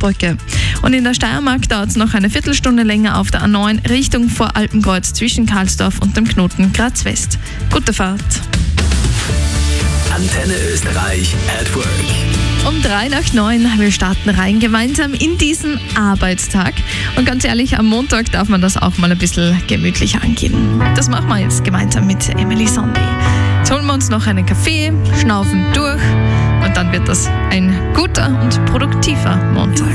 Saarbrücke. Und in der Steiermark dauert es noch eine Viertelstunde länger auf der A9 Richtung Voralpenkreuz zwischen Karlsdorf und dem Knoten Graz West. Gute Fahrt. Antenne Österreich at Work. Um 8:03, wir starten rein gemeinsam in diesen Arbeitstag. Und ganz ehrlich, am Montag darf man das auch mal ein bisschen gemütlich angehen. Das machen wir jetzt gemeinsam mit Emily Sunday. Jetzt holen wir uns noch einen Kaffee, schnaufen durch und dann wird das ein guter und produktiver Montag.